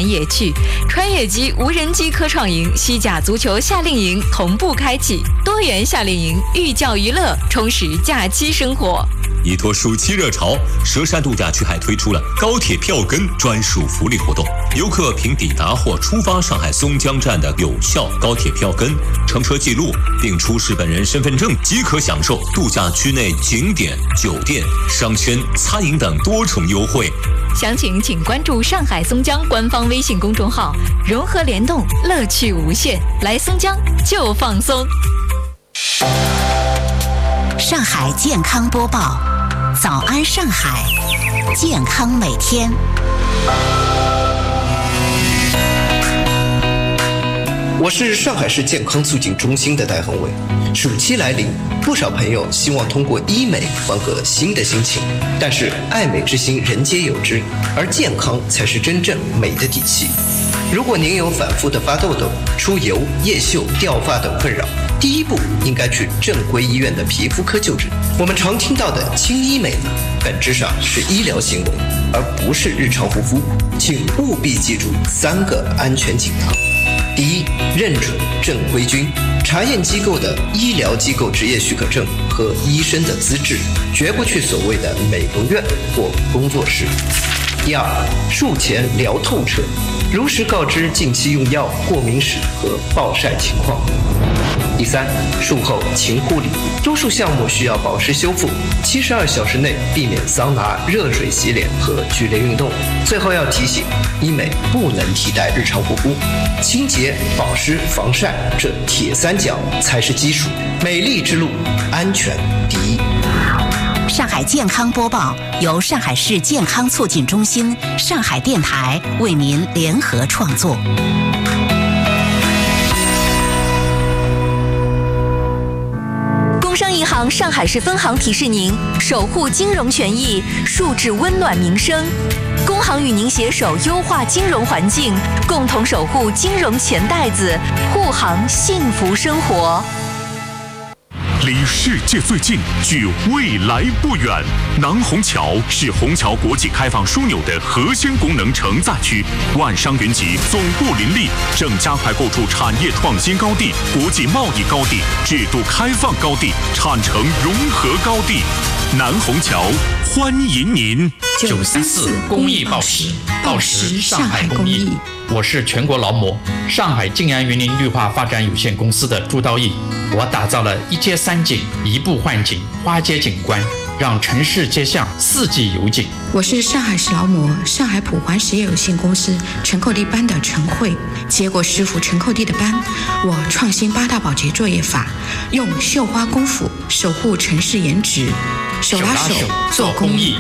野趣。穿越机、无人机科创营、西甲足球夏令营同步开启，多元夏令营寓教于乐，充实假期生活。 依托暑期热潮，佘山度假区还推出了高铁票根专属福利活动。游客凭抵达或出发上海松江站的有效高铁票根、乘车记录，并出示本人身份证，即可享受度假区内景点、酒店、商圈、餐饮等多重优惠。 详情请关注上海松江官方微信公众号，融合联动，乐趣无限。来松江就放松。 上海健康播报，早安上海，健康每天。 我是上海市健康促进中心的戴恒伟。暑期来临，不少朋友希望通过医美换个新的心情，但是爱美之心人皆有之，而健康才是真正美的底气。如果您有反复的发痘痘、出油、夜秀、掉发等困扰，第一步应该去正规医院的皮肤科就诊。我们常听到的轻医美呢，本质上是医疗行为，而不是日常护肤。请务必记住3个安全锦囊。第一，认准正规军，查验机构的医疗机构执业许可证和医生的资质，绝不去所谓的美容院或工作室。第二，术前聊透彻，如实告知近期用药、过敏史和暴晒情况。第三，术后勤护理，多数项目需要保湿修复，72小时内避免桑拿、热水洗脸和剧烈运动。最后要提醒，医美不能替代日常护肤，清洁、保湿、防晒这铁三角才是基础。美丽之路，安全第一。 上海健康播报由上海市健康促进中心、上海电台为您联合创作。 工商银行上海市分行提示您：守护金融权益，树质温暖民生。工行与您携手优化金融环境，共同守护金融钱袋子，护航幸福生活。 离世界最近，距未来不远。南虹桥是虹桥国际开放枢纽的核心功能承载区，万商云集，总部林立，正加快构筑产业创新高地、国际贸易高地、制度开放高地、产城融合高地。南虹桥欢迎您。 934公益报时，报时上海公益。我是全国劳模上海静安园林绿化发展有限公司的朱道义。我打造了一街三景、一步换景、花街景观，让城市街巷四季有景。 我是上海市劳模上海普环实业有限公司陈扣地班的陈慧。接过师傅陈扣地的班，我创新8大保洁作业法，用绣花功夫守护城市颜值，手拉手做公益。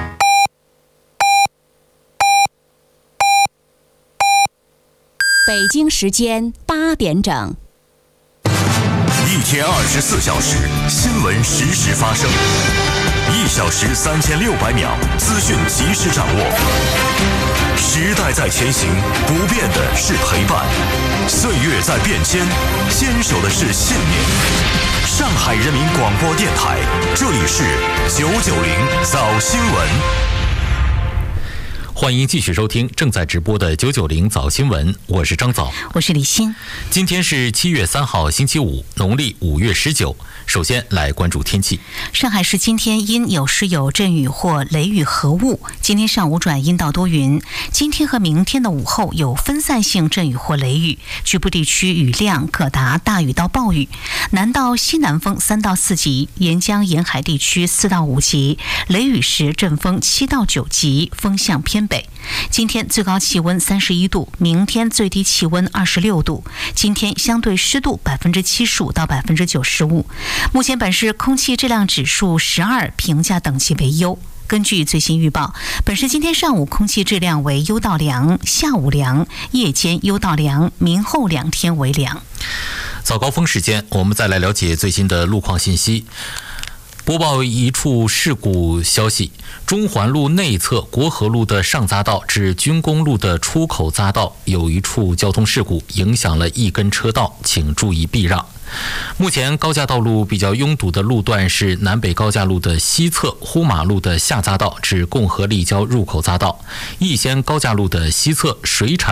北京时间8点整。 一天24小时，新闻实时发生，1小时3600秒，资讯及时掌握。时代在前行，不变的是陪伴；岁月在变迁，坚守的是信念。上海人民广播电台，这里是990早新闻。 欢迎继续收听正在直播的990早新闻，我是张早， 我是李欣。 今天是7月3号星期五，农历5月19。首先来关注天气。 上海市今天因有时有阵雨或雷雨合雾，今天上午转阴到多云。今天和明天的午后有分散性阵雨或雷雨，局部地区雨量可达大雨到暴雨。南到西南风3到4级，沿江沿海地区4到5级，雷雨时阵风7到9级，风向偏北。今天最高气温31度，明天最低气温26度。今天相对湿度75%到95%。目前本市空气质量指数12，评价等级为优。根据最新预报，本市今天上午空气质量为优到良，下午良，夜间优到良，明后2天为良。 早高峰时间，我们再来了解最新的路况信息。播报一处事故消息：中环路内侧国河路的上匝道至军工路的出口匝道有一处交通事故，影响了一根车道，请注意避让。目前高架道路比较拥堵的路段是南北高架路的西侧呼马路的下匝道至共和立交入口匝道，逸仙高架路的西侧水产